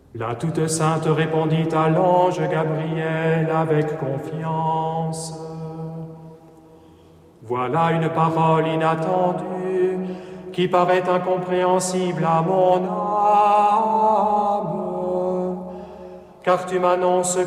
La toute sainte répondit à l'ange Gabriel avec confiance. Voilà une parole inattendue qui paraît incompréhensible à mon âme, car tu m'annonces